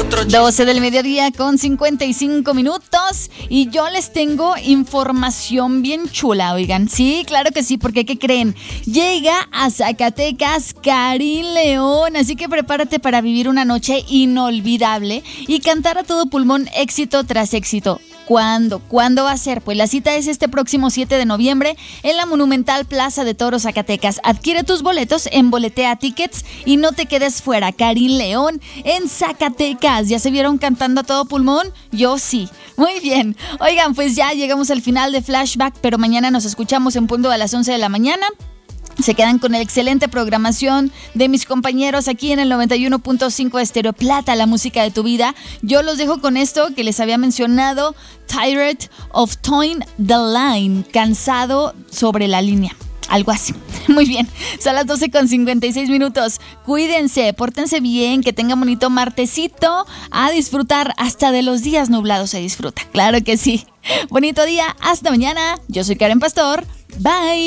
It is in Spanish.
12 del mediodía con 55 minutos y yo les tengo información bien chula, oigan. Sí, claro que sí, porque ¿qué creen? Llega a Zacatecas Karin León, así que prepárate para vivir una noche inolvidable y cantar a todo pulmón éxito tras éxito. ¿Cuándo? ¿Cuándo va a ser? Pues la cita es este próximo 7 de noviembre en la Monumental Plaza de Toros Zacatecas. Adquiere tus boletos en Boletea Tickets y no te quedes fuera. Karin León en Zacatecas. ¿Ya se vieron cantando a todo pulmón? Yo sí. Muy bien. Oigan, pues ya llegamos al final de Flashback, pero mañana nos escuchamos en punto a las 11 de la mañana. Se quedan con la excelente programación de mis compañeros aquí en el 91.5 Estéreo Plata, la música de tu vida. Yo los dejo con esto que les había mencionado, Tired of Towing the Line, cansado sobre la línea. Algo así. Muy bien. Son las 12:56. Cuídense, pórtense bien, que tengan bonito martesito. A disfrutar, hasta de los días nublados se disfruta. Claro que sí. Bonito día, hasta mañana. Yo soy Karen Pastor. Bye.